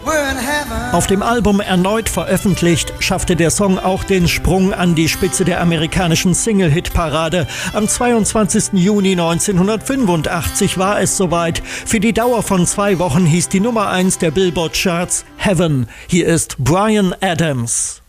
Auf dem Album erneut veröffentlicht, schaffte der Song auch den Sprung an die Spitze der amerikanischen Single-Hit-Parade. Am 22. Juni 1985 war es soweit. Für die Dauer von 2 Wochen hieß die Nummer 1 der Billboard-Charts Heaven. Hier ist Bryan Adams.